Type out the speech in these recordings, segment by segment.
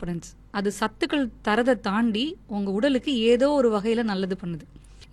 Components. அது சத்துக்கள் தரதை தாண்டி உங்கள் உடலுக்கு ஏதோ ஒரு வகையில் நல்லது பண்ணுது.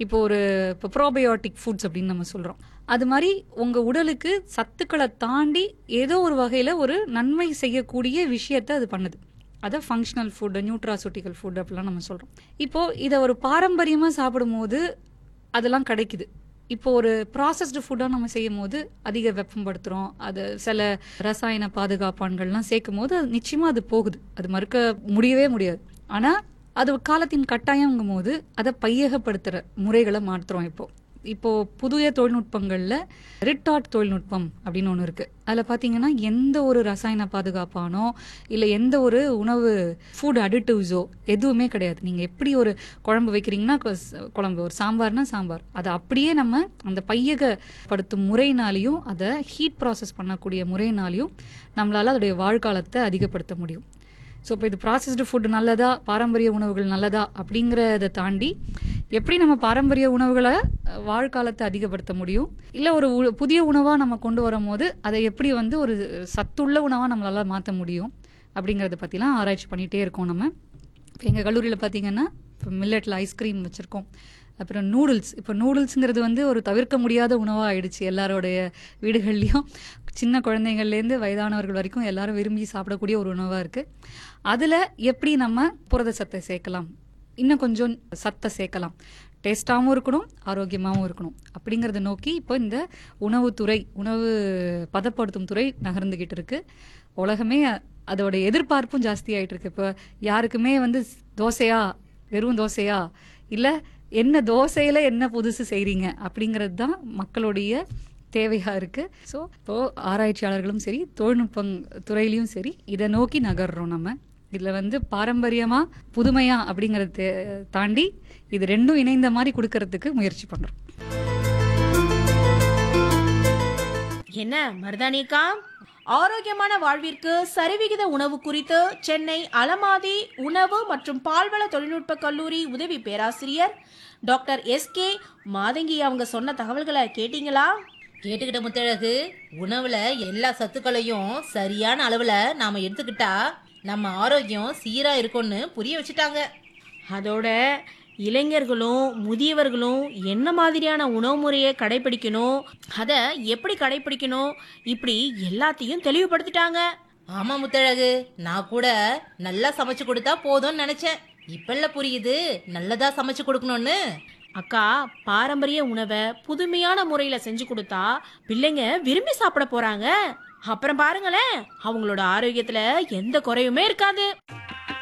இப்போ ப்ரோபயோட்டிக் ஃபுட்ஸ் அப்படின்னு நம்ம சொல்கிறோம். அது மாதிரி உங்கள் உடலுக்கு சத்துக்களை தாண்டி ஏதோ ஒரு வகையில் ஒரு நன்மை செய்யக்கூடிய விஷயத்தை அது பண்ணுது. அதை ஃபங்க்ஷனல் ஃபுட்டு, நியூட்ராசூட்டிக்கல் ஃபுட் அப்படிலாம் நம்ம சொல்கிறோம். இப்போது இதை ஒரு பாரம்பரியமாக சாப்பிடும்போது அதெல்லாம் கிடைக்குது. இப்போ ஒரு ப்ராசஸ்டு ஃபுட்டாக நம்ம செய்யும் போது அதிக வெப்பப்படுத்துகிறோம், அது சில ரசாயன பாதுகாப்பான்கள்லாம் சேர்க்கும் போது அது நிச்சயமாக அது போகுது, அது மறுக்க முடியவே முடியாது. ஆனால் அது காலத்தின் கட்டாயங்கும் போது அதை பையகப்படுத்துகிற முறைகளை மாற்றுறோம். இப்போ புதிய தொழில்நுட்பங்களில் ரிட்டார்ட் தொழில்நுட்பம் அப்படின்னு ஒன்று இருக்குது. அதில் பார்த்தீங்கன்னா எந்த ஒரு ரசாயன பாதுகாப்பானோ இல்லை எந்த ஒரு உணவு ஃபுட் அடிட்டிவ்ஸோ எதுவுமே கிடையாது. நீங்கள் எப்படி ஒரு குழம்பு வைக்கிறீங்கன்னா குழம்பு, ஒரு சாம்பார்னா சாம்பார், அதை அப்படியே நம்ம அந்த பையகப்படுத்தும் முறையினாலையும் அதை ஹீட் ப்ராசஸ் பண்ணக்கூடிய முறையினாலையும் நம்மளால் அதோடைய வாழ்காலத்தை அதிகப்படுத்த முடியும். ஸோ இப்போ இது ப்ராசஸ்டு ஃபுட் நல்லதா, பாரம்பரிய உணவுகள் நல்லதா அப்படிங்கிறத தாண்டி எப்படி நம்ம பாரம்பரிய உணவுகளை வாழ்காலத்தை அதிகப்படுத்த முடியும், இல்லை ஒரு புதிய உணவாக நம்ம கொண்டு வரும்போது அதை எப்படி ஒரு சத்துள்ள உணவாக நம்மளால் மாற்ற முடியும் அப்படிங்கிறத பற்றிலாம் ஆராய்ச்சி பண்ணிகிட்டே இருக்கோம். நம்ம இப்போ எங்கள் கல்லூரியில் பார்த்திங்கன்னா இப்போ மில்லட்டில் ஐஸ்கிரீம் வச்சுருக்கோம். அப்புறம் நூடுல்ஸ். இப்போ நூடுல்ஸுங்கிறது ஒரு தவிர்க்க முடியாத உணவாக ஆயிடுச்சு எல்லாரோடைய வீடுகள்லையும். சின்ன குழந்தைங்கள்லேருந்து வயதானவர்கள் வரைக்கும் எல்லாரும் விரும்பி சாப்பிடக்கூடிய ஒரு உணவாக இருக்குது. அதில் எப்படி நம்ம புரத சத்தை சேர்க்கலாம், இன்னும் கொஞ்சம் சத்தை சேர்க்கலாம், டேஸ்ட்டாகவும் இருக்கணும், ஆரோக்கியமாகவும் இருக்கணும் அப்படிங்கிறத நோக்கி இப்போ இந்த உணவுத்துறை, உணவு பதப்படுத்தும் துறை நகர்ந்துக்கிட்டு இருக்குது. உலகமே அதோட எதிர்பார்ப்பும் ஜாஸ்தி ஆகிட்டு இருக்கு. இப்போ யாருக்குமே தோசையா, வெறும் தோசையா, இல்லை என்ன தோசையில் என்ன புதுசு செய்கிறீங்க அப்படிங்கிறது தான் மக்களுடைய தேவையாக இருக்குது. ஸோ இப்போது ஆராய்ச்சியாளர்களும் சரி, தொழில்நுட்பம் துறையிலையும் சரி இதை நோக்கி நகர்றோம். நம்ம இதில் பாரம்பரியமாக புதுமையாக அப்படிங்கிறத தாண்டி இது ரெண்டும் இணைந்த மாதிரி கொடுக்கறதுக்கு முயற்சி பண்ணுறோம். என்ன மருதானிக்கா, ஆரோக்கியமான வாழ்விற்கு சரிவிகித உணவு குறித்து சென்னை அலமாதி உணவு மற்றும் பால்வள தொழில்நுட்ப கல்லூரி உதவி பேராசிரியர் டாக்டர் SK மாதங்கி அவங்க சொன்ன தகவல்களை கேட்டீங்களா? கேட்டுக்கிட்ட முத்தழகு, உணவுல எல்லா சத்துக்களையும் சரியான அளவுல நாம எடுத்துக்கிட்டா நம்ம ஆரோக்கியம் சீரா இருக்கும்னு புரிய வச்சுட்டாங்க. அதோட இளைஞர்களும் முதியவர்களும் என்ன மாதிரியான உணவு முறையை கடைபிடிக்கணும், அதை எப்படி கடைபிடிக்கணும், இப்படி எல்லாத்தையும் தெளிவுபடுத்திட்டாங்க. ஆமா முத்தழகு, நான் கூட நல்லா சமைச்சு கொடுத்தா போதும்னு நினைச்சேன். இப்பல்ல புரியுது நல்லதா சமைச்சு கொடுக்கணும்னு. அக்கா, பாரம்பரிய உணவை புதுமையான முறையில செஞ்சு கொடுத்தா பிள்ளைங்க விரும்பி சாப்பிட போறாங்க. அப்புறம் பாருங்களேன், அவங்களோட ஆரோக்கியத்துல எந்த குறையுமே இருக்காது.